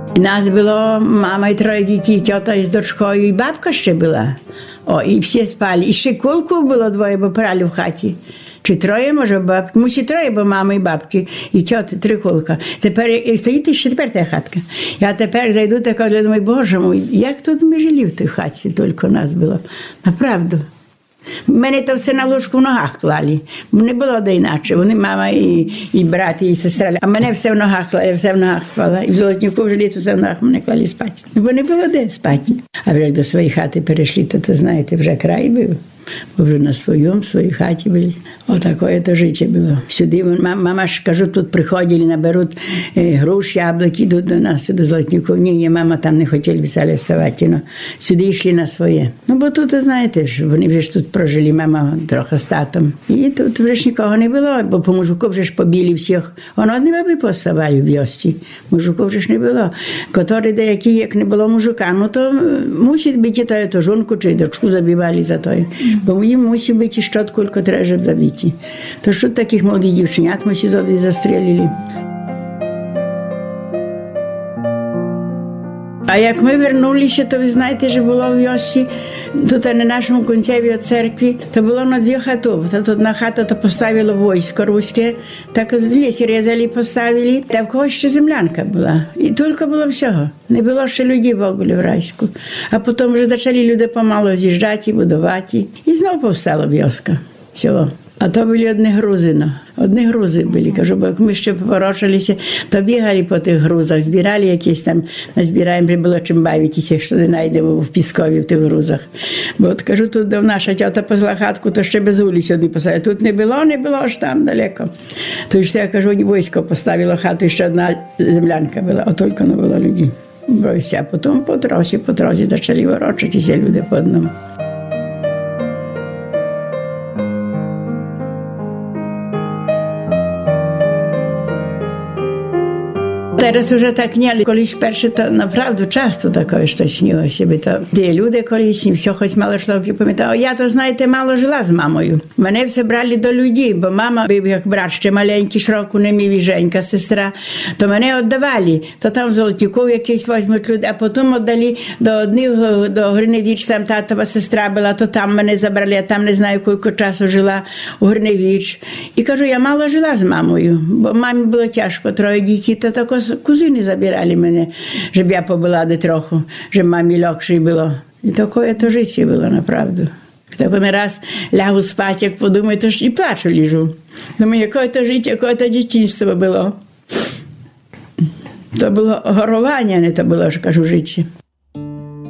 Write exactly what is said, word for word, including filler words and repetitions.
Нас було мама і троє дітей, тьота із дочкою, і бабка ще була. О, і всі спали. І ще кулку було двоє, бо прали в хаті. Чи троє, може, бабки? Мусі троє, бо мами і бабки, і тьоти, три кулка. Тепер, і стоїть ще тепер та хатка. Я тепер зайду та кажу, думаю, Боже мій, як тут ми жили в тій хаті, тільки нас було. Направду. Мене то все на ложку в ногах клали. Не було де іначе. Вони, мама, і, і брат, і сестра. А мене все в ногах клали, я все в ногах спала. І в Золотніку в жиліцю все в ногах мене клали спати. Бо не було де спати. А вже як до своєї хати перейшли, то, то знаєте, вже край був. Бо вже на своєму, в своїй хаті були. Отакое то життя було. Сюди, мама ж, кажу, тут приходили, наберуть е, груш, яблуки, йдуть до нас, до Золотніків. Ні, ні, мама там не хотіли веселі вставати, но сюди йшли на своє. Ну, бо тут, знаєте ж, вони вже ж тут прожили, мама трохи з татом. І тут вже ж нікого не було, бо по мужику вже ж побили всіх. Воно одні баби поставали в вьосці. Мужику вже ж не було. Котрі деякі, як не було мужика, ну то мусить бити то, то жонку чи дочку забивали за то. Бо їм мусить бути щотку, тільки треба, щоб забити. То що таких молодих дівченят ми всі зодві застрілили. А як ми вернулися, то ви знаєте, що було в Йосі, тут на нашому кінцеві від церкви, то було на дві хати. Тут одна хата то поставило військо руське, так з лісі різали, поставили. Та в когось ще землянка була. І тільки було всього. Не було ще людей в огулі в Райську. А потім вже почали люди помало з'їжджати, будувати. І знову повстало вьоска, село. А то були одні грузи, ну. Одні грузи були, кажу, бо як ми ще поворочилися, то бігали по тих грузах, збирали якісь там, назбираємо, було чим бавитися, що не знайдемо в Піскові, в тих грузах. Бо от, кажу, тут де наша тьота позла хатку, то ще без вулиці одні поставили. Тут не було, не було, аж там далеко. То ще, я кажу, військо поставило хату, і ще одна землянка була, а тільки не було людей. А потім по тросі, по тросі почали ворочатися люди по одному. Teraz już tak nie, ale kiedyś pierwsze to naprawdę często takie jeszcze śniło się, by to ті люди колись, все, хоч мало чоловіки пам'ятали. Я то, знаєте, мало жила з мамою. Мене все брали до людей, бо мама, був як брат ще маленький, широку не мів, і Женька, сестра, то мене віддавали. То там в Золотіку якісь візьмуть люди, а потім віддали до одних, до Гриневич, там татова сестра була, то там мене забрали, я там не знаю, скільки часу жила у Гриневич. І кажу, я мало жила з мамою, бо мамі було тяжко, троє дітей, то тако кузини забирали мене, щоб я побула де трохи, щоб мамі легше було. І таке то життя було, направду. Так не раз лягу спати, як подумаю, то ж і плачу лежу. Думаю, яке то життя, яке то дитинство було. То було горування, не то було, що кажу, життя.